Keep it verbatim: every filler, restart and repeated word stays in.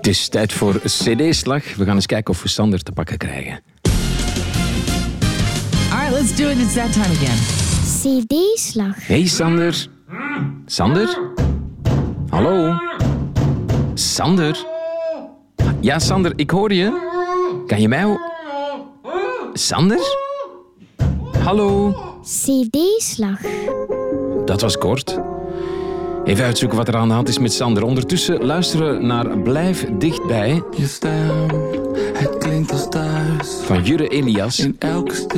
Het is tijd voor C D-slag. We gaan eens kijken of we Sander te pakken krijgen. Alright, let's do it. It's that time again. C D-slag. Hey Sander. Sander? Hallo? Sander? Ja, Sander, ik hoor je. Kan je mij ho- Sander? Hallo? C D-slag. Dat was kort. Even uitzoeken wat er aan de hand is met Sander. Ondertussen luisteren naar Blijf Dichtbij Je stem, het klinkt als thuis. van Jurre Elias. In elke stuk.